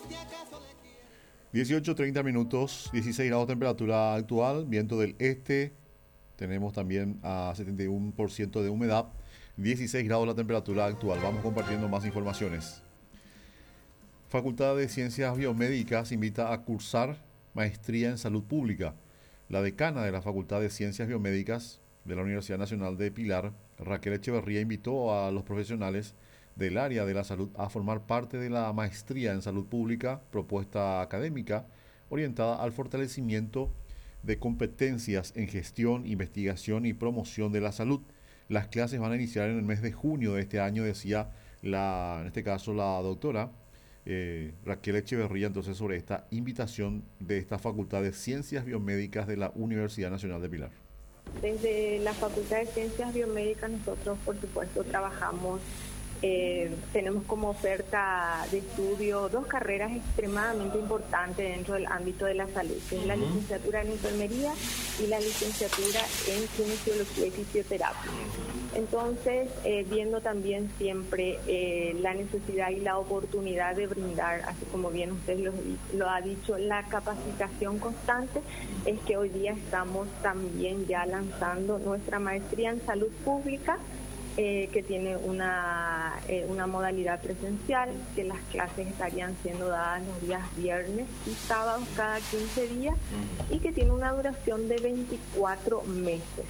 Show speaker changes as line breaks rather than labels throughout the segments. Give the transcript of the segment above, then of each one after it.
18:30 minutos, 16 grados temperatura actual, viento del este, tenemos también a 71% de humedad, 16 grados la temperatura actual. Vamos compartiendo más informaciones. Facultad de Ciencias Biomédicas invita a cursar maestría en salud pública. La decana de la Facultad de Ciencias Biomédicas de la Universidad Nacional de Pilar, Raquel Echeverría, invitó a los profesionales del área de la salud a formar parte de la maestría en salud pública, propuesta académica orientada al fortalecimiento de competencias en gestión, investigación y promoción de la salud. Las clases van a iniciar en el mes de junio de este año, decía en este caso la doctora Raquel Echeverría, entonces, sobre esta invitación de esta Facultad de Ciencias Biomédicas de la Universidad Nacional de Pilar.
Desde la Facultad de Ciencias Biomédicas nosotros, por supuesto, trabajamos, tenemos como oferta de estudio dos carreras extremadamente importantes dentro del ámbito de la salud, que es la licenciatura en enfermería y la licenciatura en kinesiología y fisioterapia. Entonces, viendo también siempre la necesidad y la oportunidad de brindar, así como bien usted lo ha dicho, la capacitación constante, es que hoy día estamos también ya lanzando nuestra maestría en salud pública, que tiene una modalidad presencial, que las clases estarían siendo dadas los días viernes y sábados cada 15 días y que tiene una duración de 24 meses.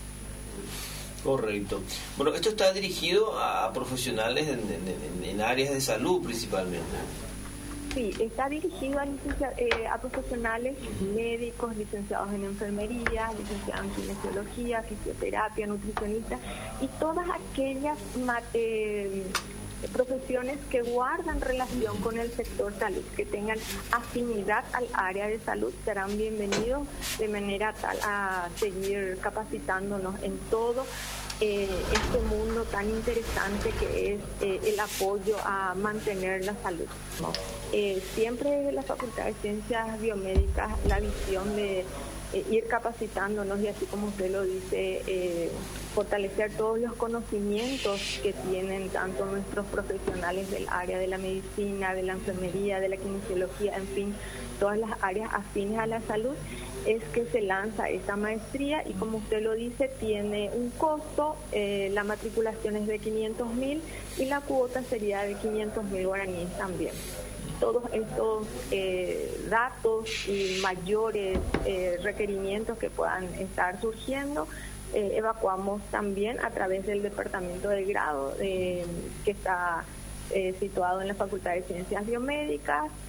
Correcto. Bueno, esto está dirigido a profesionales en áreas de salud principalmente.
Sí, está dirigido a profesionales médicos, licenciados en enfermería, licenciados en kinesiología, fisioterapia, nutricionistas y todas aquellas profesiones que guardan relación con el sector salud, que tengan afinidad al área de salud, serán bienvenidos de manera tal a seguir capacitándonos en todo este mundo tan interesante que es el apoyo a mantener la salud. Siempre desde la Facultad de Ciencias Biomédicas la visión de ir capacitándonos y, así como usted lo dice, fortalecer todos los conocimientos que tienen tanto nuestros profesionales del área de la medicina, de la enfermería, de la kinesiología, en fin, todas las áreas afines a la salud, es que se lanza esta maestría y, como usted lo dice, tiene un costo, la matriculación es de 500.000 y la cuota sería de 500.000 guaraníes también. Todos estos datos y mayores requerimientos que puedan estar surgiendo, evacuamos también a través del Departamento de Grado que está situado en la Facultad de Ciencias Biomédicas,